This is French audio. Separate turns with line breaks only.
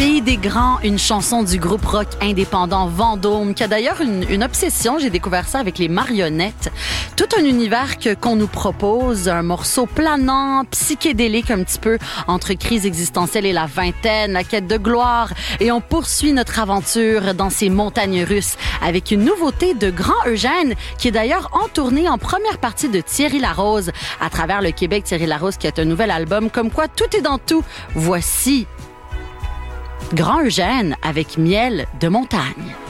Pays des Grands, une chanson du groupe rock indépendant Vendôme, qui a d'ailleurs une obsession. J'ai découvert ça avec les marionnettes. Tout un univers qu'on nous propose, un morceau planant, psychédélique un petit peu, entre crise existentielle et la vingtaine, la quête de gloire. Et on poursuit notre aventure dans ces montagnes russes avec une nouveauté de Grand Eugène, qui est d'ailleurs en tournée en première partie de Thierry Larose. À travers le Québec, Thierry Larose qui a un nouvel album, comme quoi tout est dans tout. Voici Grand Eugène avec Miel de montagne.